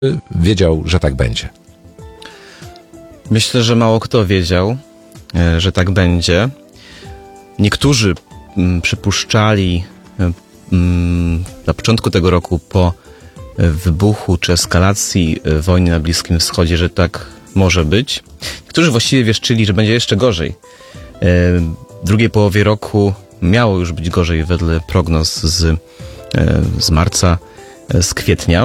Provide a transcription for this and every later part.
wiedział, że tak będzie? Myślę, że mało kto wiedział, że tak będzie. Niektórzy przypuszczali na początku tego roku po wybuchu czy eskalacji wojny na Bliskim Wschodzie, że tak może być. Niektórzy właściwie wieszczyli, że będzie jeszcze gorzej. W drugiej połowie roku miało już być gorzej wedle prognoz z marca, z kwietnia.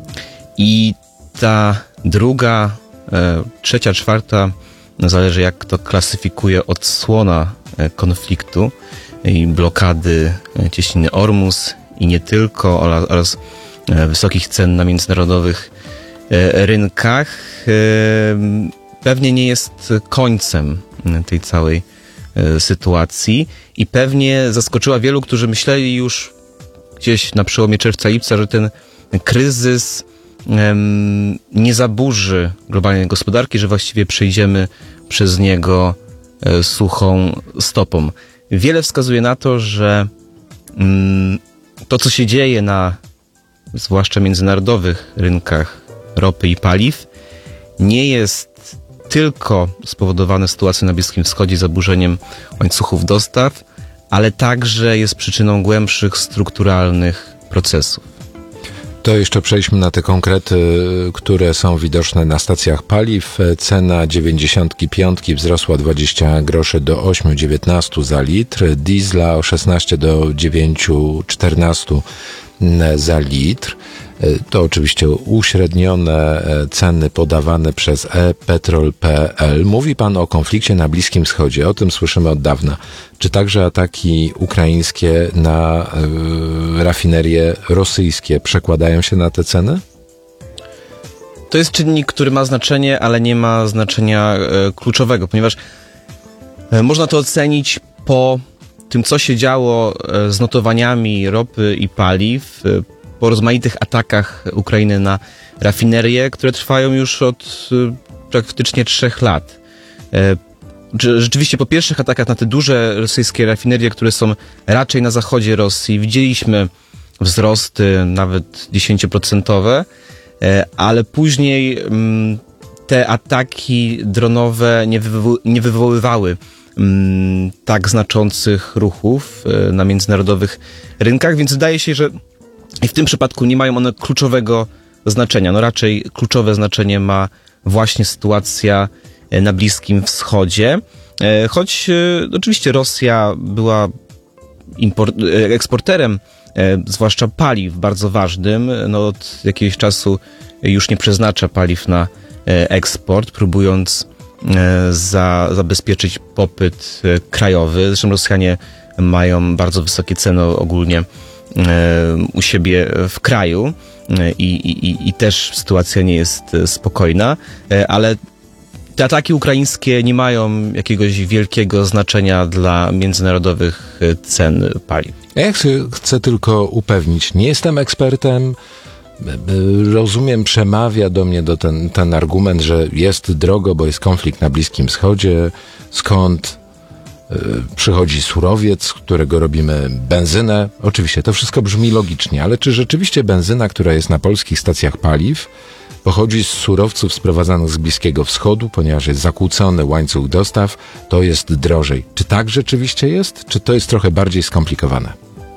I ta druga, trzecia, czwarta, zależy jak kto klasyfikuje, odsłona konfliktu i blokady cieśniny Ormus i nie tylko, oraz wysokich cen na międzynarodowych rynkach pewnie nie jest końcem tej całej sytuacji i pewnie zaskoczyła wielu, którzy myśleli już gdzieś na przełomie czerwca-lipca, że ten kryzys nie zaburzy globalnej gospodarki, że właściwie przejdziemy przez niego suchą stopą. Wiele wskazuje na to, że to, co się dzieje na zwłaszcza międzynarodowych rynkach ropy i paliw, nie jest tylko spowodowane sytuacją na Bliskim Wschodzie, zaburzeniem łańcuchów dostaw, ale także jest przyczyną głębszych strukturalnych procesów. To jeszcze przejdźmy na te konkrety, które są widoczne na stacjach paliw. Cena 95 wzrosła 20 groszy do 8,19 za litr, diesla o 16 do 9,14 za litr. To oczywiście uśrednione ceny podawane przez ePetrol.pl. Mówi pan o konflikcie na Bliskim Wschodzie, o tym słyszymy od dawna. Czy także ataki ukraińskie na rafinerie rosyjskie przekładają się na te ceny? To jest czynnik, który ma znaczenie, ale nie ma znaczenia kluczowego, ponieważ można to ocenić po tym, co się działo z notowaniami ropy i paliw, po rozmaitych atakach Ukrainy na rafinerie, które trwają już od praktycznie 3 lat. Rzeczywiście po pierwszych atakach na te duże rosyjskie rafinerie, które są raczej na zachodzie Rosji, widzieliśmy wzrosty nawet 10%, ale później te ataki dronowe nie wywoływały tak znaczących ruchów na międzynarodowych rynkach, więc wydaje się, że i w tym przypadku nie mają one kluczowego znaczenia. No raczej kluczowe znaczenie ma właśnie sytuacja na Bliskim Wschodzie. Choć oczywiście Rosja była eksporterem, zwłaszcza paliw, bardzo ważnym. No od jakiegoś czasu już nie przeznacza paliw na eksport, próbując zabezpieczyć popyt krajowy. Zresztą Rosjanie mają bardzo wysokie ceny ogólnie u siebie w kraju i też sytuacja nie jest spokojna, ale te ataki ukraińskie nie mają jakiegoś wielkiego znaczenia dla międzynarodowych cen paliw. Ja chcę tylko upewnić, nie jestem ekspertem, rozumiem, przemawia do mnie ten argument, że jest drogo, bo jest konflikt na Bliskim Wschodzie, skąd przychodzi surowiec, z którego robimy benzynę. Oczywiście to wszystko brzmi logicznie, ale czy rzeczywiście benzyna, która jest na polskich stacjach paliw, pochodzi z surowców sprowadzanych z Bliskiego Wschodu, ponieważ jest zakłócony łańcuch dostaw, to jest drożej. Czy tak rzeczywiście jest? Czy to jest trochę bardziej skomplikowane?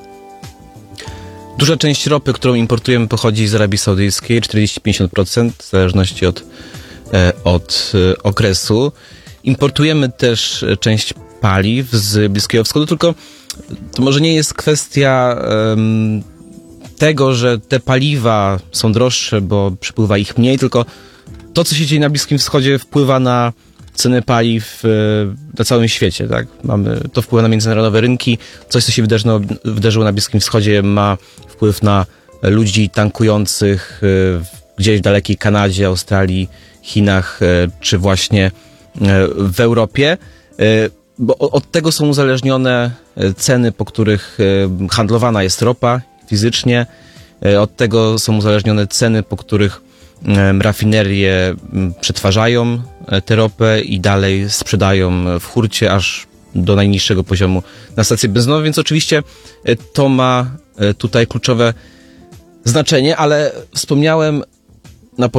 Duża część ropy, którą importujemy, pochodzi z Arabii Saudyjskiej, 40-50%, w zależności od okresu. Importujemy też część paliw z Bliskiego Wschodu, tylko to może nie jest kwestia tego, że te paliwa są droższe, bo przypływa ich mniej, tylko to, co się dzieje na Bliskim Wschodzie, wpływa na ceny paliw na całym świecie, tak? To wpływa na międzynarodowe rynki. Coś, co się wydarzyło na Bliskim Wschodzie, ma wpływ na ludzi tankujących gdzieś w dalekiej Kanadzie, Australii, Chinach, czy właśnie w Europie. Bo od tego są uzależnione ceny, po których handlowana jest ropa fizycznie. Od tego są uzależnione ceny, po których rafinerie przetwarzają tę ropę i dalej sprzedają w hurcie aż do najniższego poziomu na stacje benzynowe, więc oczywiście to ma tutaj kluczowe znaczenie, ale wspomniałem